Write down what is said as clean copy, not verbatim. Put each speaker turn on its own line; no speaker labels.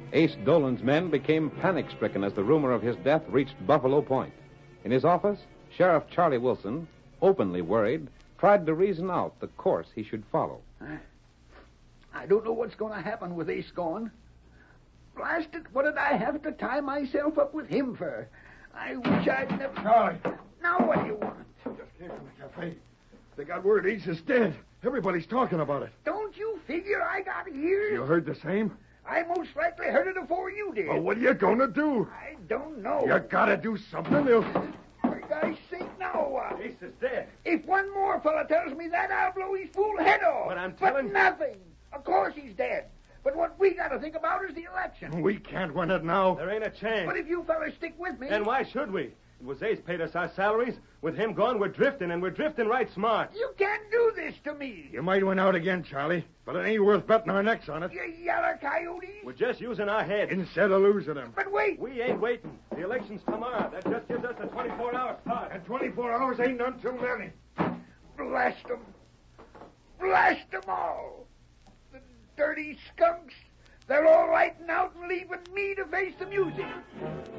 Ace Dolan's men became panic-stricken as the rumor of his death reached Buffalo Point. In his office, Sheriff Charlie Wilson, openly worried, tried to reason out the course he should follow.
I don't know what's going to happen with Ace gone. Blast it, what did I have to tie myself up with him for? I wish I'd never...
Charlie.
Now what do you want?
Just came from the cafe. They got word Ace is dead. Everybody's talking about it.
Don't you figure I got ears?
You heard the same?
I most likely heard it before you did.
Well, what are you going to do?
I don't know.
You got to do something. They'll...
For God's sake, now what?
Ace is dead.
If one more fella tells me that, I'll blow his fool head off.
But I'm telling...
But nothing. Of course he's dead. But what we got to think about is the election.
We can't win it now.
There ain't a chance.
But if you fellas stick with me...
Then why should we? It was Ace paid us our salaries. With him gone, we're drifting, and we're drifting right smart.
You can't do this to me.
You might win out again, Charlie, but it ain't worth betting our necks on it.
You yeller coyotes.
We're just using our heads.
Instead of losing them.
But wait.
We ain't waiting. The election's tomorrow. That just gives us a 24-hour start.
And 24 hours ain't none too many.
Blast them. Blast them all. The dirty skunks. They're all writing out and leaving me to face the music.